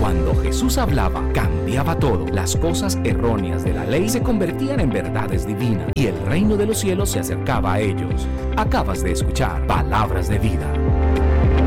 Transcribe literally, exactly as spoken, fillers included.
Cuando Jesús hablaba, cambiaba todo. Las cosas erróneas de la ley se convertían en verdades divinas y el reino de los cielos se acercaba a ellos. Acabas de escuchar Palabras de Vida.